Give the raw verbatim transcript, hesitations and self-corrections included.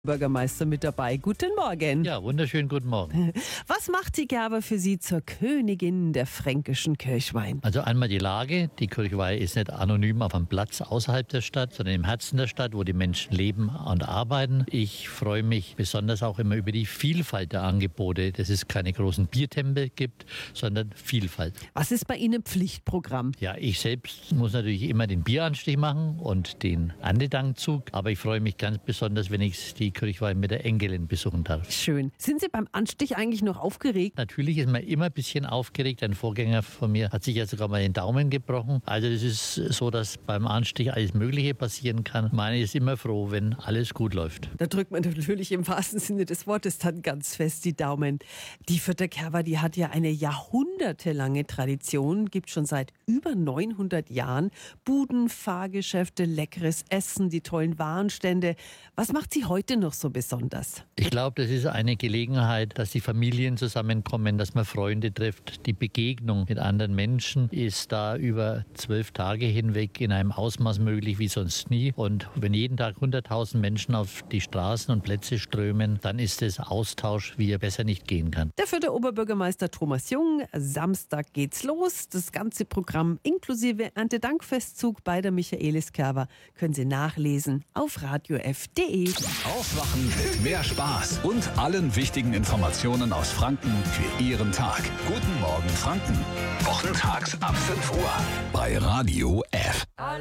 Bürgermeister mit dabei. Guten Morgen. Ja, wunderschönen guten Morgen. Was macht die Gerber für Sie zur Königin der fränkischen Kirchweih? Also einmal die Lage. Die Kirchweih ist nicht anonym auf einem Platz außerhalb der Stadt, sondern im Herzen der Stadt, wo die Menschen leben und arbeiten. Ich freue mich besonders auch immer über die Vielfalt der Angebote, dass es keine großen Biertempel gibt, sondern Vielfalt. Was ist bei Ihnen Pflichtprogramm? Ja, ich selbst muss natürlich immer den Bieranstich machen und den Erntedankzug, aber ich freue mich ganz besonders, wenn ich die Kirchweih mit der Enkelin besuchen darf. Schön. Sind Sie beim Anstich eigentlich noch aufgeregt? Natürlich ist man immer ein bisschen aufgeregt. Ein Vorgänger von mir hat sich ja sogar mal den Daumen gebrochen. Also es ist so, dass beim Anstich alles Mögliche passieren kann. Meine ist immer froh, wenn alles gut läuft. Da drückt man natürlich im wahrsten Sinne des Wortes dann ganz fest die Daumen. Die Fürther Gerber, die hat ja eine jahrhundertelange Tradition, gibt schon seit über neunhundert Jahren. Buden, Fahrgeschäfte, leckeres Essen, die tollen Warenstände. Was macht sie heute noch so besonders? Ich glaube, das ist eine Gelegenheit, dass die Familien zusammenkommen, dass man Freunde trifft. Die Begegnung mit anderen Menschen ist da über zwölf Tage hinweg in einem Ausmaß möglich wie sonst nie. Und wenn jeden Tag hunderttausend Menschen auf die Straßen und Plätze strömen, dann ist es Austausch, wie er besser nicht gehen kann. Der Fürther Oberbürgermeister Thomas Jung, Samstag geht's los. Das ganze Programm inklusive Erntedankfestzug bei der Michaelis Gerber können Sie nachlesen auf radio f punkt de. Aufwachen mit mehr Spaß und allen wichtigen Informationen aus Franken für Ihren Tag. Guten Morgen Franken. Wochentags ab fünf Uhr bei Radio F.